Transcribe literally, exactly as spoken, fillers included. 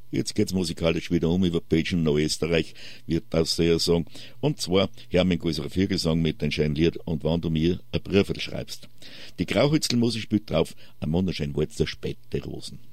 Jetzt geht's musikalisch wieder um über Belgien, Neuösterreich, wird das sehr sagen. Und zwar Hermann Gulser Viergesang mit dem schönen Lied Und wenn du mir ein Briefel schreibst. Die Grauhützlmusik spielt drauf, am wunderschönen Walzer Späte Rosen.